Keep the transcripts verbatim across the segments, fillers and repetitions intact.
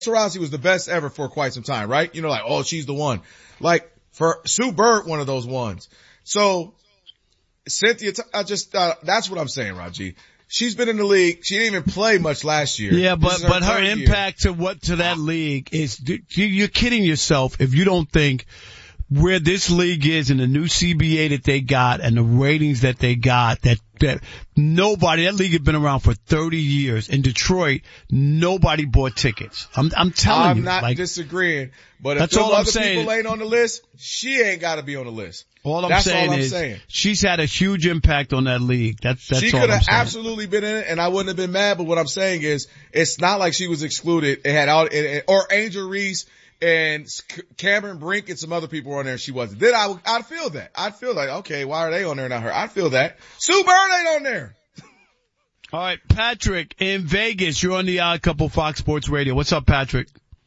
Taurasi was the best ever for quite some time, right? You know, like, oh, she's the one. Like, for Sue Bird, one of those ones. So, Cynthia, I just, uh, that's what I'm saying, Raji. She's been in the league. She didn't even play much last year. Yeah, but, her but her third impact year. to what, to that league is, you're kidding yourself if you don't think where this league is and the new C B A that they got and the ratings that they got, that, that nobody, that league had been around for thirty years. In Detroit, nobody bought tickets. I'm, I'm telling I'm you. I'm not like, disagreeing, but if that's some all I'm other saying. people ain't on the list, she ain't gotta be on the list. All I'm that's saying all I'm is saying. She's had a huge impact on that league. That's, that's she all could I'm have saying. absolutely been in it, and I wouldn't have been mad. But what I'm saying is, it's not like she was excluded. It had all, it, it, or Angel Reese and Cameron Brink and some other people were on there, and she wasn't. Then I, I'd feel that. I'd feel like, okay, why are they on there, not her? I'd feel that. Sue Bird ain't on there. All right, Patrick in Vegas. You're on the Odd Couple Fox Sports Radio. What's up, Patrick?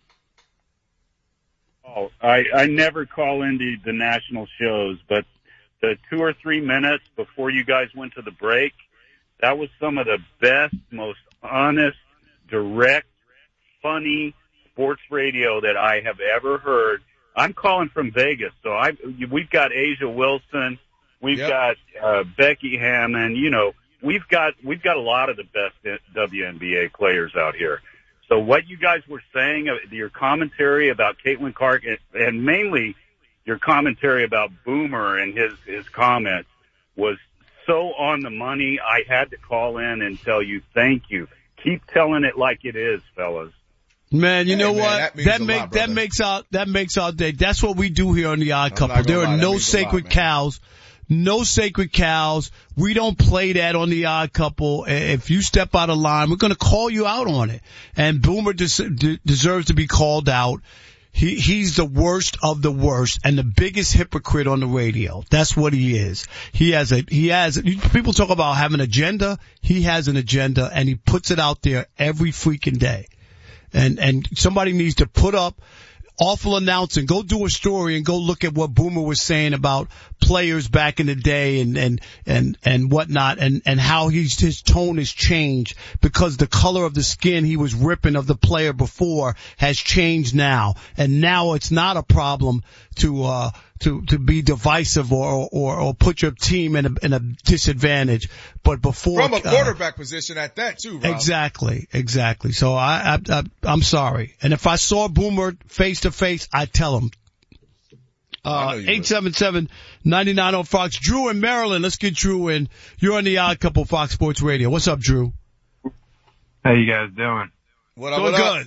Oh, I, I never call into the national shows, but the two or three minutes before you guys went to the break, that was some of the best, most honest, direct, funny sports radio that I have ever heard. I'm calling from Vegas, so I we've got Asia Wilson, we've Yep. got uh, Becky Hammond. You know, we've got we've got a lot of the best W N B A players out here. So what you guys were saying, uh, your commentary about Caitlin Clark, and, and mainly your commentary about Boomer and his his comments was so on the money. I had to call in and tell you thank you. Keep telling it like it is, fellas. Man, you Hey, know man, what? that means That a make lot, that brother. makes our that makes our day. That's what we do here on the Odd I'm Couple. not gonna There lie, are that no means a lot, sacred man. cows. No sacred cows. We don't play that on the Odd Couple. If you step out of line, we're going to call you out on it. And Boomer des- de- deserves to be called out. He, he's the worst of the worst and the biggest hypocrite on the radio. That's what he is. He has a, he has, people talk about having an agenda. He has an agenda and he puts it out there every freaking day. And, and somebody needs to put up awful announcing. Go do a story and go look at what Boomer was saying about players back in the day and, and, and, and whatnot and, and how he's, his tone has changed because the color of the skin he was ripping of the player before has changed now. And now it's not a problem to, uh, to, to be divisive or, or, or put your team in a, in a disadvantage. But before. From a quarterback uh, position at that too, Rob. Exactly, exactly. So I, I, I, I'm sorry. And if I saw Boomer face to face, I'd tell him. Uh, eight seven seven, nine nine on Fox. Drew in Maryland. Let's get Drew in. You're on the Odd Couple Fox Sports Radio. What's up, Drew? How you guys doing? What up, Doing what up? good.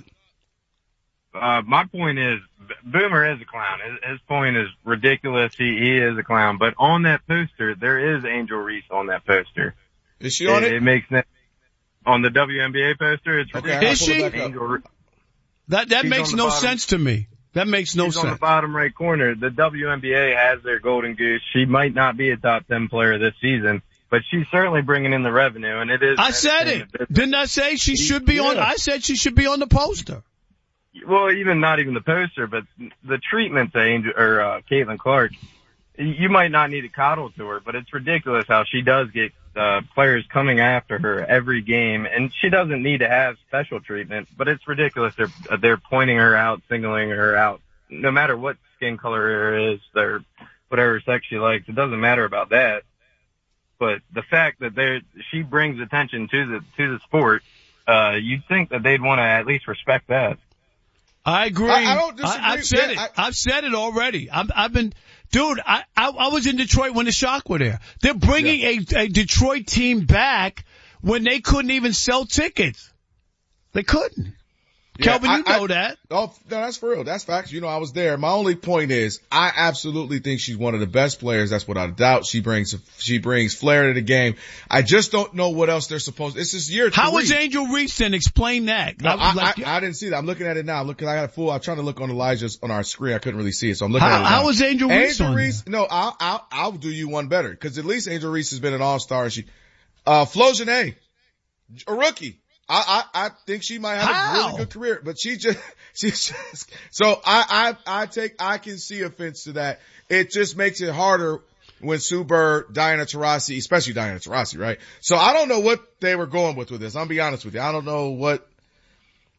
Uh, my point is, Boomer is a clown. His, his point is ridiculous. He, he is a clown. But on that poster, there is Angel Reese on that poster. Is she on it? It, it makes sense. On the W N B A poster, it's Okay, ridiculous. Is she? Angel Re- That, that She's makes on the no bottom. sense to me. That makes no She's on the sense. bottom right corner. The W N B A has their golden goose. She might not be a top ten player this season, but she's certainly bringing in the revenue, and it is. I said it. entertainment business. Didn't I say she should be on? Yeah. I said she should be on the poster. Well, even not even the poster, but the treatment to Angel or uh, Caitlin Clark. You might not need to coddle to her, but it's ridiculous how she does get uh, players coming after her every game, and she doesn't need to have special treatment. But it's ridiculous. They're they're pointing her out, singling her out, no matter what skin color her is, or whatever sex she likes. It doesn't matter about that. But the fact that they she brings attention to the to the sport, uh, you'd think that they'd want to at least respect that. I agree. I- I don't disagree. I, have said Yeah, it. I- I've said it already. I've, I've been, dude. I, I I was in Detroit when the Shock were there. They're bringing a, a Detroit team back when they couldn't even sell tickets. They couldn't. Yeah, Kelvin, you I- know I- that. Oh, no, that's for real. That's facts. You know, I was there. My only point is, I absolutely think she's one of the best players. That's without a doubt. She brings, she brings flair to the game. I just don't know what else they're supposed. It's this year. How three. was Angel Reese then? Explain that. No, I was I, like, I, I didn't see that. I'm looking at it now. Look, I got a fool. I'm trying to look on Elijah's on our screen. I couldn't really see it, so I'm looking How- at it now. how was Angel Reese Angel on Reese? No, I'll, I'll, I'll do you one better because at least Angel Reese has been an all-star. And she, uh, Flo Janae, a rookie. I, I, I think she might have How? a really good career, but she just, she's just, so I, I, I take, I can see offense to that. It just makes it harder when Sue Bird, Diana Taurasi, especially Diana Taurasi, right? So I don't know what they were going with with this. I'll be honest with you. I don't know what,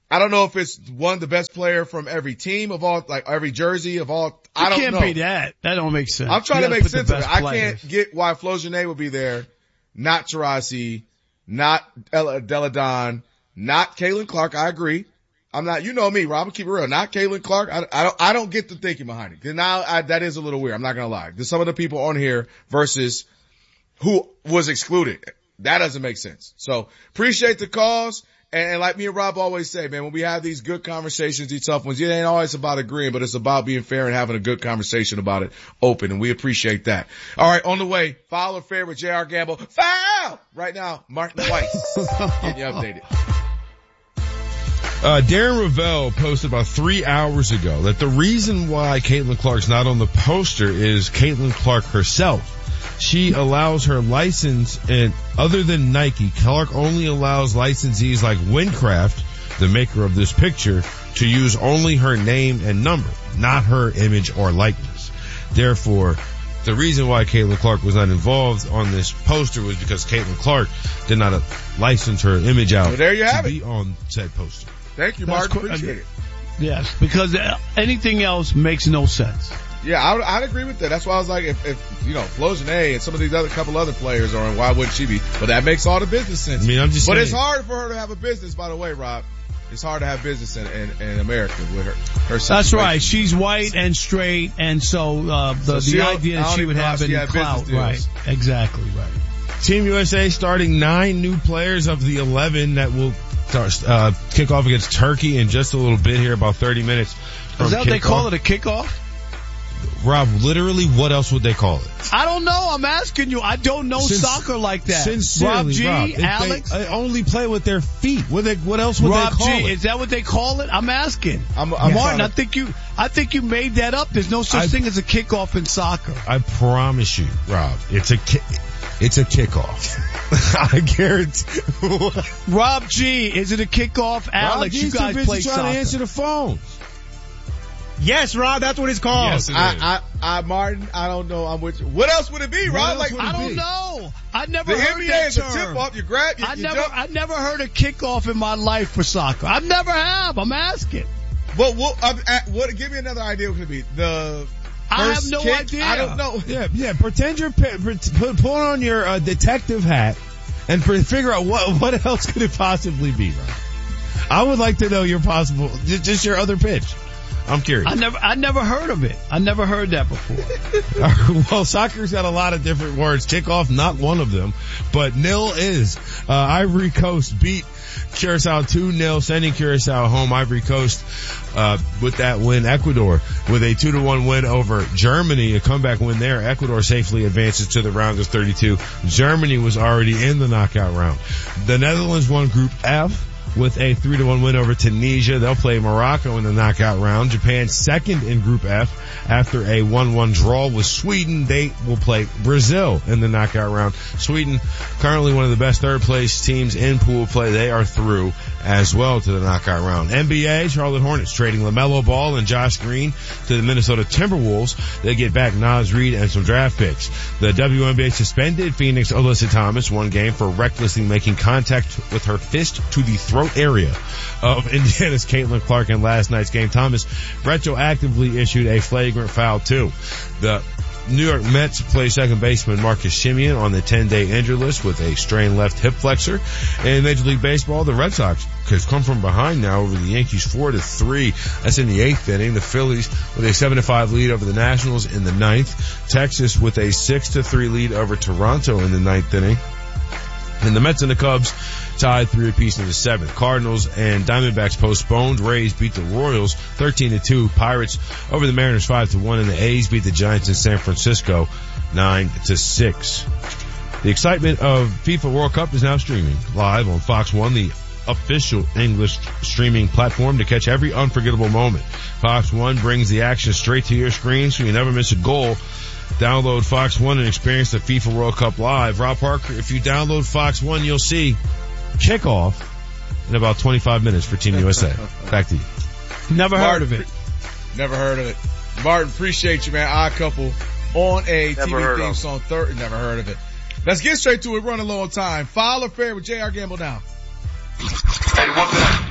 I don't know if it's one the best player from every team of all, like every jersey of all. I don't can't know. be that. That don't make sense. I'm trying You to gotta make put the sense of it. best I players. can't get why Flaugier would be there, not Taurasi, not Deladon, not Caitlin Clark. I agree. I'm not, you know me, Rob, I'll keep it real. Not Caitlin Clark. I, I don't, I don't get the thinking behind it. Cause now I, that is a little weird. I'm not going to lie. There's some of the people on here versus who was excluded. That doesn't make sense. So appreciate the calls. And, and like me and Rob always say, man, when we have these good conversations, these tough ones, it ain't always about agreeing, but it's about being fair and having a good conversation about it open. And we appreciate that. All right. On the way, foul or fair with J R Gamble. Foul! Right now, Martin White. Getting you updated. Uh, Darren Ravel posted about three hours ago that the reason why Caitlin Clark's not on the poster is Caitlin Clark herself. She allows her license, and other than Nike, Clark only allows licensees like Windcraft, the maker of this picture, to use only her name and number, not her image or likeness. Therefore, the reason why Caitlin Clark was not involved on this poster was because Caitlin Clark did not license her image out well, there you to have be it. on said poster. Thank you, That's Martin. cool. Appreciate it. Yes, because anything else makes no sense. Yeah, I would, I'd agree with that. That's why I was like, if, if you know, Flaugier and some of these other couple other players are on, why wouldn't she be? But that makes all the business sense. I mean, I'm just But saying. it's hard for her to have a business, by the way, Rob. It's hard to have business in, in, in America with her. her That's situation. right. She's white and straight, and so uh the, So the she don't- idea I that don't she even would know how have she any had business clout, deals. right? Exactly right. Team U S A starting nine new players of the eleven that will start, uh, kick off against Turkey in just a little bit here, about thirty minutes. Is that what they call it, a kickoff? Rob, literally, what else would they call it? I don't know. I'm asking you. I don't know Sin- soccer like that. Sincerely, Rob G, Rob, if Alex, they, uh, only play with their feet. What, they, what else would Rob they call G. it? Is that what they call it? I'm asking. I'm, I'm Martin, trying I to- think you. I think you made that up. There's no such I- thing as a kickoff in soccer. I promise you, Rob, it's a ki- it's a kickoff. I guarantee. Rob G, is it a kickoff? Alex, Rob you G's too guys busy play trying soccer. to answer the phone. Yes, Rob, that's what it's called. Yes, it is. I, I, I, Martin, I don't know. I'm with you. What else would it be, What Rob? else Like, would it I don't be? know. I never the heard N B A that is a term. tip off. You grab, you, I you never, jump. I never heard a kickoff in my life for soccer. I never have. I'm asking. What, what, uh, uh, what, give me another idea what could it be. The I have first no kick? idea. I don't know. Yeah, yeah. Pretend you're pe- put put on your uh, detective hat and pre- figure out what what else could it possibly be, Rob. I would like to know your possible, just, just your other pitch. I'm curious. I never, I never heard of it. I never heard that before. Well, soccer's got a lot of different words. Kickoff, not one of them, but nil is. Uh, Ivory Coast beat Curacao two nil, sending Curacao home. Ivory Coast, uh, with that win. Ecuador with a two to one win over Germany, a comeback win there. Ecuador safely advances to the round of thirty-two. Germany was already in the knockout round. The Netherlands won Group F with a three to one win over Tunisia. They'll play Morocco in the knockout round. Japan second in Group F after a one one draw with Sweden. They will play Brazil in the knockout round. Sweden, currently one of the best third place teams in pool play. They are through as well to the knockout round. N B A, Charlotte Hornets trading LaMelo Ball and Josh Green to the Minnesota Timberwolves. They get back Naz Reid and some draft picks. The W N B A suspended Phoenix Alyssa Thomas one game for recklessly making contact with her fist to the throat area of Indiana's Caitlin Clark in last night's game. Thomas retroactively issued a flagrant foul too. The New York Mets play second baseman Marcus Semien on the ten-day injured list with a strained left hip flexor. In Major League Baseball, the Red Sox has come from behind now over the Yankees four to three. That's in the eighth inning. The Phillies with a seven to five lead over the Nationals in the ninth. Texas with a six to three lead over Toronto in the ninth inning. And the Mets and the Cubs tied three apiece in the seventh. Cardinals and Diamondbacks postponed. Rays beat the Royals thirteen to two. Pirates over the Mariners five to one, and the A's beat the Giants in San Francisco nine to six. The excitement of FIFA World Cup is now streaming live on Fox One, the official English streaming platform, to catch every unforgettable moment. Fox One brings the action straight to your screen so you never miss a goal. Download Fox One and experience the FIFA World Cup live. Rob Parker, if you download Fox One, you'll see kickoff in about twenty-five minutes for Team U S A. Back to you. Never Martin, heard of it. Never heard of it. Martin, appreciate you, man. Odd Couple on a Never T V heard theme of. song. Third, never heard of it. Let's get straight to it. Running low on time. Foul or fair with J R Gamble now. Hey, what's up?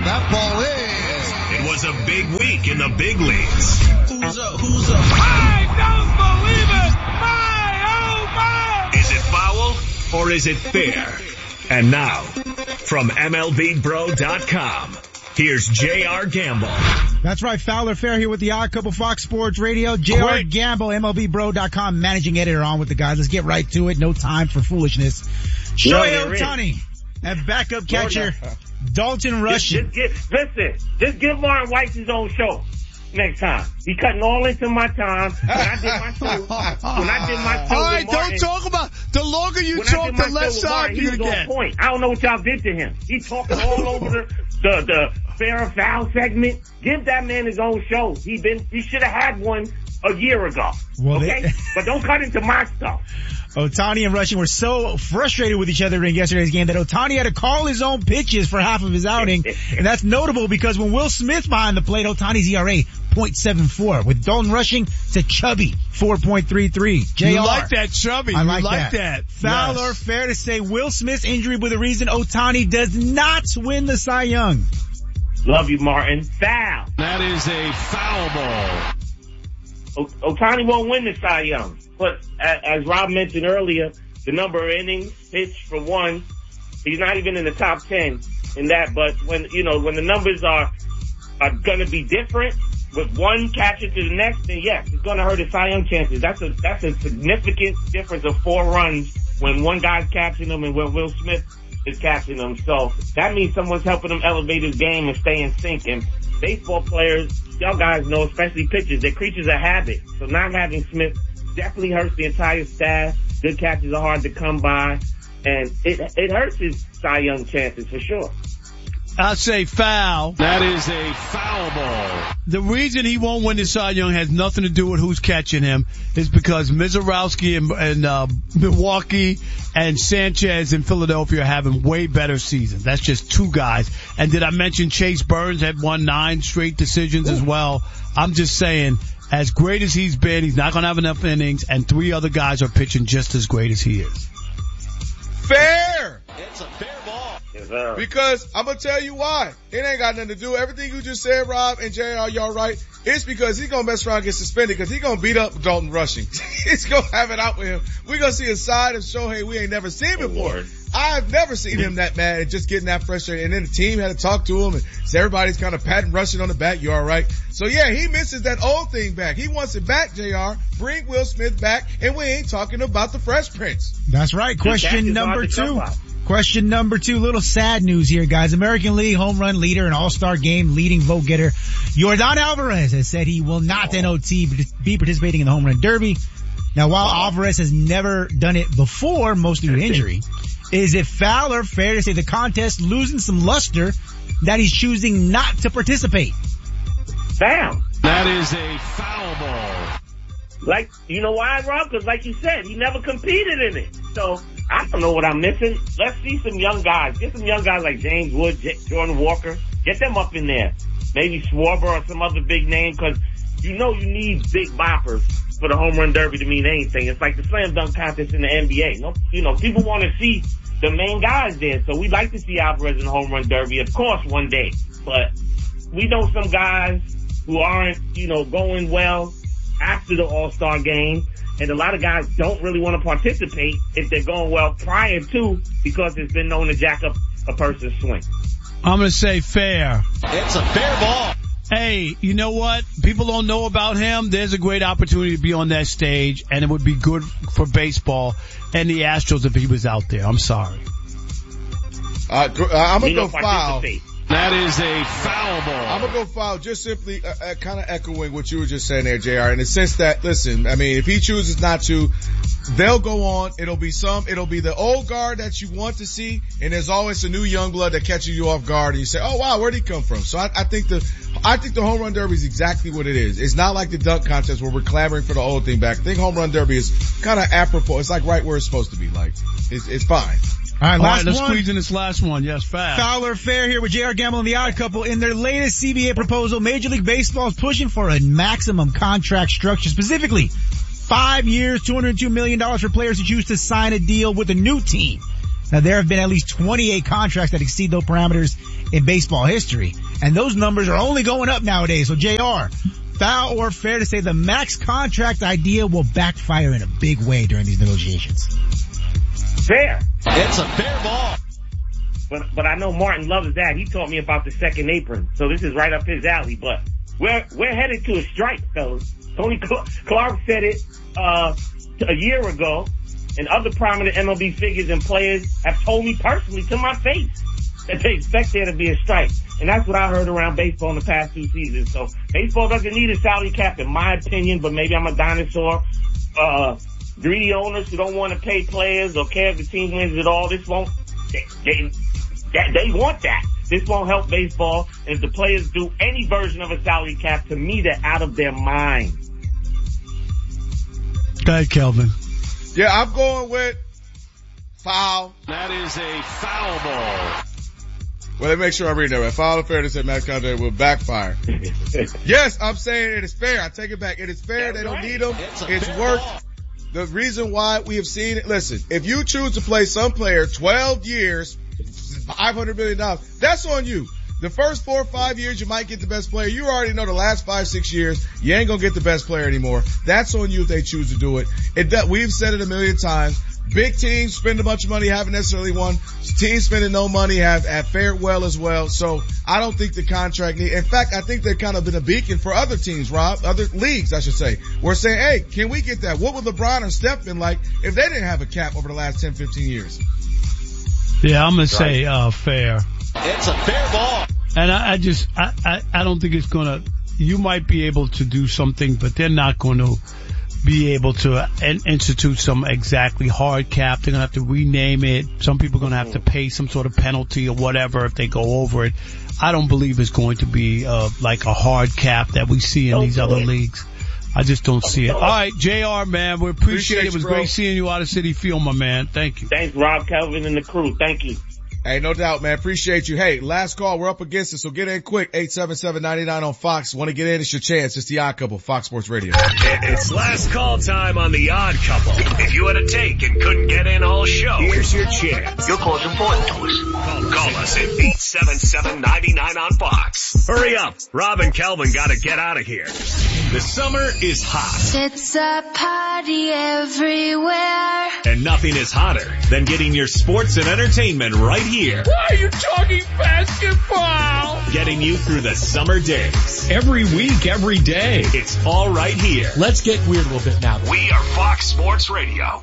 that ball is. It was a big week in the big leagues. Who's up? Who's up? I don't believe it! My, oh my! Is it foul or is it fair? And now, from M L B Bro dot com, here's J R Gamble. That's right, Foul or Fair here with the Odd Couple, Fox Sports Radio. J R Quick. Gamble, M L B Bro dot com, managing editor, on with the guys. Let's get right to it. No time for foolishness. Shohei Ohtani and backup catcher Dalton Rushing. Just, just get, listen, just give Martin Weiss his own show next time. He cutting all into my time. When I did my show, when I did my show All right, with Martin, don't talk about, the longer you when talk, the I did my less show with time Martin, you're he going was to on get. point. I don't know what y'all did to him. He talking all over the, the, the fair or foul segment. Give that man his own show. He been, he should have had one a year ago. Well, okay? they- But don't cut into my stuff. Ohtani and Rushing were so frustrated with each other in yesterday's game that Ohtani had to call his own pitches for half of his outing. And that's notable because when Will Smith's behind the plate, Ohtani's E R A point seven four. With Dalton Rushing, it's a chubby four point three three. J R. You like that, Chubby. I like, you like that. that. Foul Yes. or fair to say Will Smith's injury with the reason Ohtani does not win the Cy Young? Love you, Martin. Foul. That is a foul ball. O- Ohtani won't win the Cy Young. But a- as Rob mentioned earlier, the number of innings pitched for one, he's not even in the top ten in that. But when, you know, when the numbers are, are going to be different with one catcher to the next, then yes, it's going to hurt his Cy Young chances. That's a, that's a significant difference of four runs when one guy's catching them and when Will Smith is catching them. So that means someone's helping him elevate his game and stay in sync. And baseball players, y'all guys know, especially pitchers, they're creatures of habit. So not having Smith definitely hurts the entire staff. Good catches are hard to come by, and it it hurts his Cy Young chances for sure. I say foul. That is a foul ball. The reason he won't win the Cy Young has nothing to do with who's catching him. Is because Mizorowski and, and uh, Milwaukee and Sanchez in Philadelphia are having way better seasons. That's just two guys. And did I mention Chase Burns had won nine straight decisions Ooh. as well? I'm just saying, as great as he's been, he's not going to have enough innings, and three other guys are pitching just as great as he is. Fair! It's a fair ball. Yes, sir. Because I'm gonna tell you why. It ain't got nothing to do. Everything you just said, Rob and J R, y'all right. It's because he's gonna mess around and get suspended because he's gonna beat up Dalton Rushing. He's gonna have it out with him. We're gonna see a side of Shohei we ain't never seen Oh, before. Lord. I've never seen him that mad and just getting that frustrated. And then the team had to talk to him and so everybody's kind of patting Rushing on the back. You all right? So yeah, he misses that old thing back. He wants it back, J R. Bring Will Smith back, and we ain't talking about the Fresh Prince. That's right. Question number two. Question number two. Little sad news here, guys. American League home run leader and all-star game leading vote getter Yordan Alvarez has said he will not N O T be participating in the home run derby. Now, while Alvarez has never done it before, mostly due to injury, is it foul or fair to say the contest losing some luster that he's choosing not to participate? Foul. That is a foul ball. Like, you know why, Rob? Because like you said, he never competed in it. So, I don't know what I'm missing. Let's see some young guys. Get some young guys like James Wood, J- Jordan Walker. Get them up in there. Maybe Schwarber or some other big name, because you know you need big boppers for the home run derby to mean anything. It's like the slam dunk contest in the N B A. No, you know, people want to see the main guys there. So we'd like to see Alvarez in the home run derby, of course, one day. But we know some guys who aren't, you know, going well after the All-Star game. And a lot of guys don't really want to participate if they're going well prior to, because it's been known to jack up a person's swing. I'm going to say fair. It's a fair ball. Hey, you know what? People don't know about him. There's a great opportunity to be on that stage, and it would be good for baseball and the Astros if he was out there. I'm sorry. Uh, I'm going to go don't foul. participate. That is a foul ball. I'm gonna go foul, just simply uh, uh, kind of echoing what you were just saying there, J R, in the sense that, listen, I mean, if he chooses not to, they'll go on. It'll be some, it'll be the old guard that you want to see, and there's always a new young blood that catches you off guard, and you say, oh wow, where'd he come from? So I, I think the, I think the home run derby is exactly what it is. It's not like the dunk contest where we're clamoring for the old thing back. I think home run derby is kind of apropos. It's like right where it's supposed to be. Like, it's, it's fine. All right, All last right, let's one. squeeze in this last one. Yes, fast. Foul or fair here with J R Gamble and the Odd Couple. In their latest C B A proposal, Major League Baseball is pushing for a maximum contract structure, specifically five years, two hundred two million dollars for players who choose to sign a deal with a new team. Now, there have been at least twenty-eight contracts that exceed those parameters in baseball history. And those numbers are only going up nowadays. So J R, foul or fair to say the max contract idea will backfire in a big way during these negotiations? Fair. It's a fair ball. But but I know Martin loves that. He taught me about the second apron. So this is right up his alley. But we're we're headed to a strike, fellas. Tony Clark said it uh a year ago, and other prominent M L B figures and players have told me personally to my face that they expect there to be a strike. And that's what I heard around baseball in the past two seasons. So baseball doesn't need a salary cap, in my opinion, but maybe I'm a dinosaur. Uh, greedy owners who don't want to pay players or care if the team wins at all, this won't, they, they, that, they want that. This won't help baseball. And if the players do any version of a salary cap, to me, they're out of their mind. Go ahead, Kelvin. Yeah, I'm going with foul. That is a foul ball. Well, let me make sure I read that right. Foul or fair to say max contract will backfire. Yes, I'm saying it is fair. I take it back. It is fair. They don't need them. It's work. The reason why we have seen it, listen, if you choose to play some player twelve years, five hundred million dollars, that's on you. The first four or five years, you might get the best player. You already know the last five, six years, you ain't gonna get the best player anymore. That's on you if they choose to do it. It does, we've said it a million times. Big teams spend a bunch of money, haven't necessarily won. Teams spending no money have, have fared well as well. So I don't think the contract need, in fact, I think they've kind of been a beacon for other teams, Rob, other leagues, I should say. We're saying, hey, can we get that? What would LeBron and Steph been like if they didn't have a cap over the last ten, fifteen years? Yeah, I'm gonna say, uh, fair. It's a fair ball. And I, I just, I, I, I don't think it's gonna, you might be able to do something, but they're not gonna be able to uh, institute some exactly hard cap. They're gonna have to rename it. Some people are gonna have to pay some sort of penalty or whatever if they go over it. I don't believe it's going to be, uh, like a hard cap that we see in Don't these other leagues. I just don't see it. All right, J R, man, we appreciate, appreciate it. It was you, great seeing you out of City Field, my man. Thank you. Thanks, Rob, Kelvin, and the crew. Thank you. Hey, no doubt, man. Appreciate you. Hey, last call. We're up against it, so get in quick. eight seven seven, nine nine on Fox. Want to get in? It's your chance. It's the Odd Couple, Fox Sports Radio. It's last call time on the Odd Couple. If you had a take and couldn't get in all show, here's your chance. Your call's important to us. Call, call us at eight seven seven, nine nine on Fox. Hurry up. Rob and Kelvin got to get out of here. The summer is hot. It's a party everywhere. And nothing is hotter than getting your sports and entertainment right here. Why are you talking basketball? Getting you through the summer days. Every week, every day. It's all right here. Let's get weird a little bit now. We are Fox Sports Radio.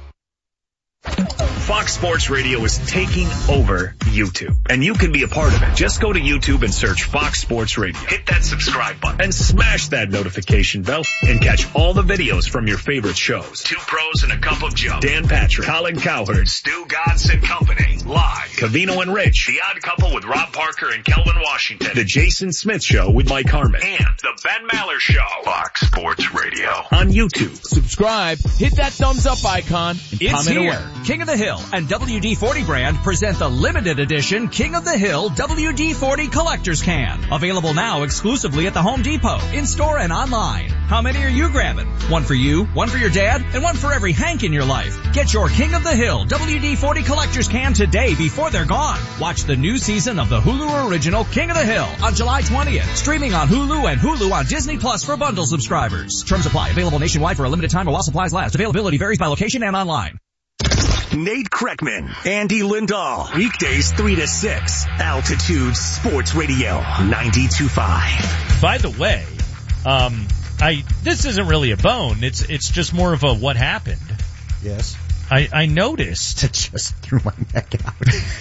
Fox Sports Radio is taking over YouTube, and you can be a part of it. Just go to YouTube and search Fox Sports Radio. Hit that subscribe button and smash that notification bell and catch all the videos from your favorite shows. Two Pros and a Cup of Joe. Dan Patrick, Colin Cowherd, Stu Godson Company. Live. Cavino and Rich. The Odd Couple with Rob Parker and Kelvin Washington. The Jason Smith Show with Mike Harmon. And the Ben Maller Show. Fox Sports Radio. On YouTube. Subscribe. Hit that thumbs up icon. It's comment here. away. King of the Hill and W D forty brand present the limited edition King of the Hill W D forty Collector's Can. Available now exclusively at the Home Depot, in-store and online. How many are you grabbing? One for you, one for your dad, and one for every Hank in your life. Get your King of the Hill W D forty Collector's Can today before they're gone. Watch the new season of the Hulu original King of the Hill on July twentieth. Streaming on Hulu and Hulu on Disney Plus for bundle subscribers. Terms apply. Available nationwide for a limited time or while supplies last. Availability varies by location and online. Nate Kreckman, Andy Lindahl, weekdays three to six, Altitude Sports Radio, ninety-two point five. By the way, um, I, this isn't really a bone. It's, it's just more of a what happened. Yes. I, I noticed. I just threw my neck out.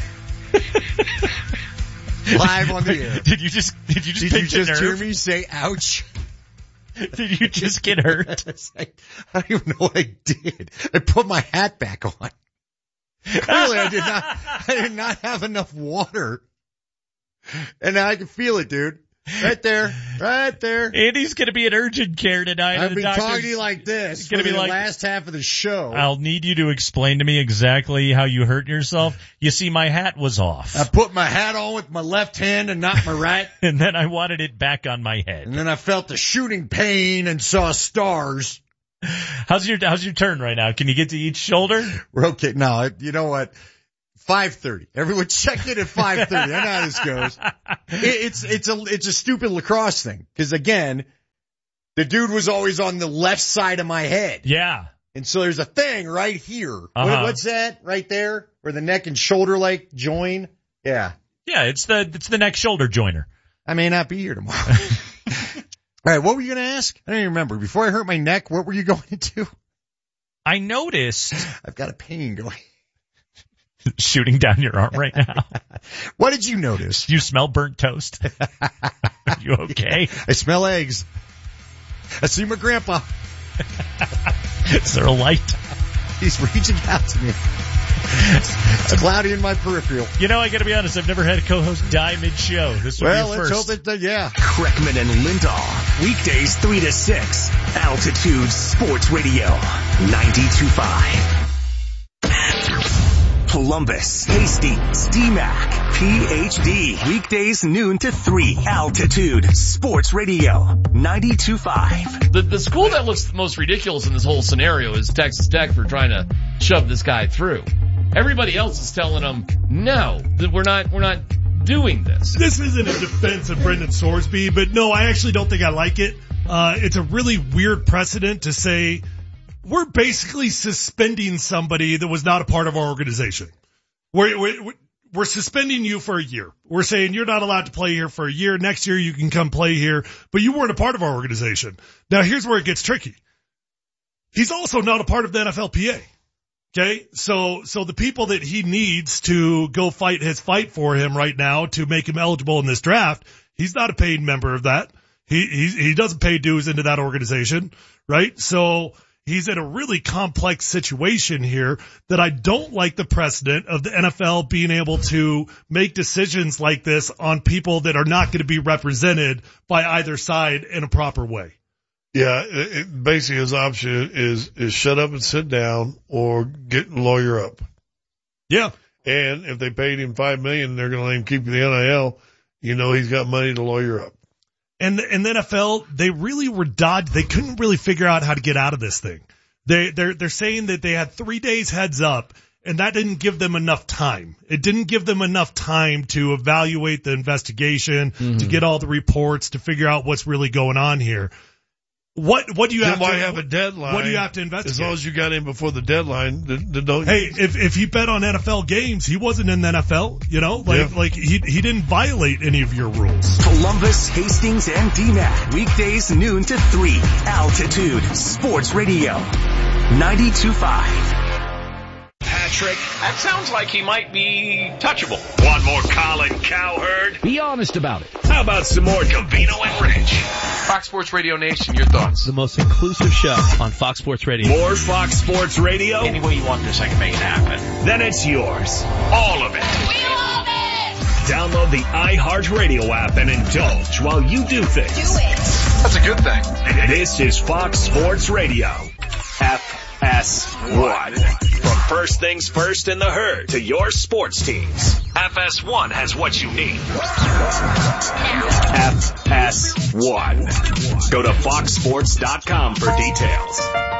Live on the air. Did you just, did you just, did pinch you just a nerve? hear me say ouch? Did you just get hurt? I, I don't even know what I did. I put my hat back on. Clearly I did not, I did not have enough water. And now I can feel it, dude. Right there. Right there. Andy's gonna be in urgent care tonight. I've been talking to you like this it's for gonna the be like, last half of the show. I'll need you to explain to me exactly how you hurt yourself. You see, my hat was off. I put my hat on with my left hand and not my right. And then I wanted it back on my head. And then I felt the shooting pain and saw stars. How's your, how's your turn right now? Can you get to each shoulder? We're okay. No, you know what? five thirty. Everyone check in at five thirty. I know how this goes. It, it's, it's a, it's a stupid lacrosse thing. Cause again, the dude was always on the left side of my head. Yeah. And so there's a thing right here. Uh-huh. What, what's that right there? Where the neck and shoulder like join? Yeah. Yeah, it's the, it's the neck shoulder joiner. I may not be here tomorrow. All right, what were you going to ask? I don't even remember. Before I hurt my neck, what were you going to do? I noticed. I've got a pain going. Shooting down your arm right now. What did you notice? You smell burnt toast. Are you okay? I smell eggs. I see my grandpa. Is there a light? He's reaching out to me. It's cloudy in my peripheral. You know, I gotta be honest, I've never had a co-host die mid-show. This will well, be a let's first. hope it, uh, yeah. Kreckman and Lindahl, weekdays three to six, Altitude Sports Radio, ninety-two point five. Columbus, Hastings, D MAC, P H D, weekdays noon to three, Altitude Sports Radio, ninety-two point five. The, the school that looks the most ridiculous in this whole scenario is Texas Tech for trying to shove this guy through. Everybody else is telling them, no, that we're not, we're not doing this. This isn't a defense of Brendan Sorsby, but no, I actually don't think I like it. Uh, it's a really weird precedent to say we're basically suspending somebody that was not a part of our organization. We're, we're, we're suspending you for a year. We're saying you're not allowed to play here for a year. Next year you can come play here, but you weren't a part of our organization. Now here's where it gets tricky. He's also not a part of the N F L P A. Okay, so so the people that he needs to go fight his fight for him right now to make him eligible in this draft, he's not a paid member of that. He he he doesn't pay dues into that organization, right? So he's in a really complex situation here that I don't like the precedent of the N F L being able to make decisions like this on people that are not going to be represented by either side in a proper way. Yeah, it, it, basically his option is, is shut up and sit down or get lawyer up. Yeah. And if they paid him five million, they're going to let him keep the N I L. You know, he's got money to lawyer up. And the, and the N F L, they really were dodged. They couldn't really figure out how to get out of this thing. They, they're, they're saying that they had three days heads up and that didn't give them enough time. It didn't give them enough time to evaluate the investigation, mm-hmm. to get all the reports, to figure out what's really going on here. What what do you then have why to have a deadline? What do you have to investigate? As long as you got in before the deadline, then, then don't. Hey, if if he bet on N F L games, he wasn't in the N F L. You know, like yeah. like he he didn't violate any of your rules. Columbus, Hastings, and D MAC, weekdays noon to three. Altitude Sports Radio, ninety-two point five. Patrick, that sounds like he might be touchable. Want more Colin Cowherd? Be honest about it. How about some more Covino and Rich? Fox Sports Radio Nation, your thoughts? The most inclusive show on Fox Sports Radio. More Fox Sports Radio? Any way you want this, I can make it happen. Then it's yours. All of it. We love it! Download the iHeartRadio app and indulge while you do things. Do it! That's a good thing. This is Fox Sports Radio. F S one. From first things first in the herd to your sports teams, F S one has what you need. F S one. Go to fox sports dot com for details.